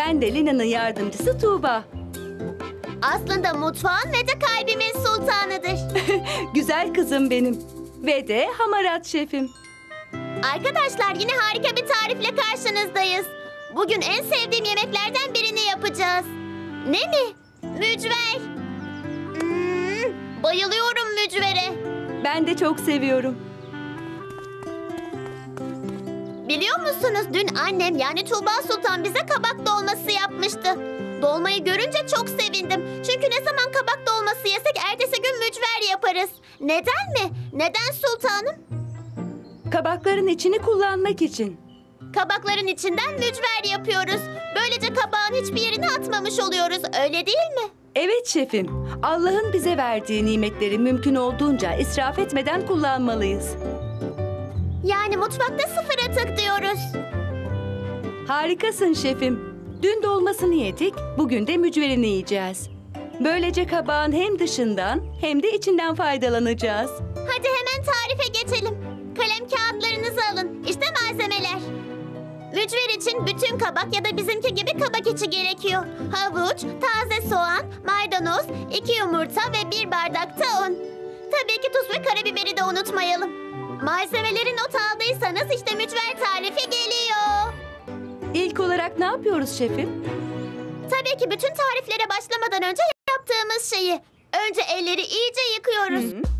Ben de Lina'nın yardımcısı Tuğba. Aslında mutfağın ve de kalbimin sultanıdır. Güzel kızım benim. Ve de hamarat şefim. Arkadaşlar yine harika bir tarifle karşınızdayız. Bugün en sevdiğim yemeklerden birini yapacağız. Ne mi? Mücver. Bayılıyorum mücvere. Ben de çok seviyorum. Biliyor musunuz dün annem yani Tuğba Sultan bize kabak dolması yapmıştı. Dolmayı görünce çok sevindim. Çünkü ne zaman kabak dolması yesek ertesi gün mücver yaparız. Neden mi? Neden sultanım? Kabakların içini kullanmak için. Kabakların içinden mücver yapıyoruz. Böylece kabağın hiçbir yerini atmamış oluyoruz. Öyle değil mi? Evet şefim. Allah'ın bize verdiği nimetleri mümkün olduğunca israf etmeden kullanmalıyız. Yani mutfakta sıfır atık diyoruz. Harikasın şefim. Dün dolmasını yedik, bugün de mücverini yiyeceğiz. Böylece kabağın hem dışından hem de içinden faydalanacağız. Hadi hemen tarife geçelim. Kalem kağıtlarınızı alın. İşte malzemeler. Mücver için bütün kabak ya da bizimki gibi kabak içi gerekiyor. Havuç, taze soğan, maydanoz, 2 yumurta ve 1 bardak da un. Tabii ki tuz ve karabiberi de unutmayalım. Malzemeleri not aldıysanız işte mücver tarifi geliyor. İlk olarak ne yapıyoruz şefim? Tabii ki bütün tariflere başlamadan önce yaptığımız şeyi. Önce elleri iyice yıkıyoruz.